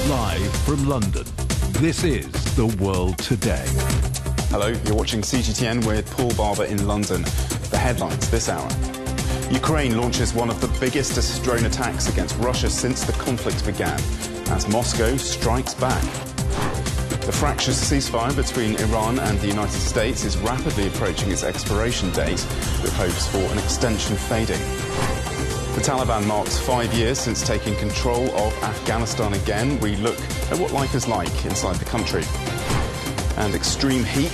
Live from London, this is The World Today. Hello, you're watching CGTN with Paul Barber in London. The headlines this hour. Ukraine launches one of the biggest drone attacks against Russia since the conflict began, as Moscow strikes back. The fractious ceasefire between Iran and the United States is rapidly approaching its expiration date, with hopes for an extension fading. The Taliban marks 5 years since taking control of Afghanistan again. We look at what life is like inside the country. And extreme heat